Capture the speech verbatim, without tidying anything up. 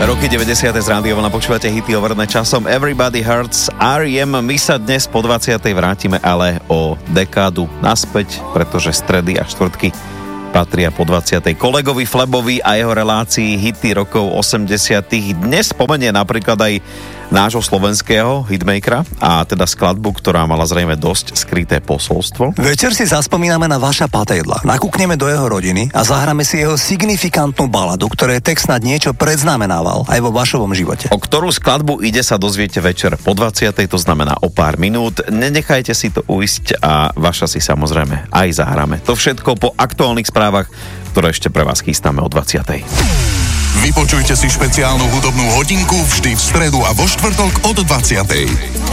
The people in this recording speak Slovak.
Roky deväťdesiate z Rádia Vlna, počúvate hity overené časom. Everybody Hurts, er í em. My sa dnes po dvadsiatej vrátime ale o dekádu naspäť, pretože stredy a štvrtky patria po dvadsiatej kolegovi Flebovi a jeho relácii hity rokov osemdesiatych. Dnes spomenie napríklad aj nášho slovenského hitmakera a teda skladbu, ktorá mala zrejme dosť skryté posolstvo. Večer si zaspomíname na Vaša Patejdla, nakúkneme do jeho rodiny a zahráme si jeho signifikantnú baladu, ktoré text snad niečo predznamenával aj vo vašovom živote. O ktorú skladbu ide, sa dozviete večer po dvadsiatej, to znamená o pár minút. Nenechajte si to uísť a Vaša si samozrejme aj zahráme. To všetko po aktuálnych správach, ktoré ešte pre vás chystáme o dvadsiatej. Vypočujte si špeciálnu hudobnú hodinku vždy v stredu a vo štvrtok od dvadsiatej.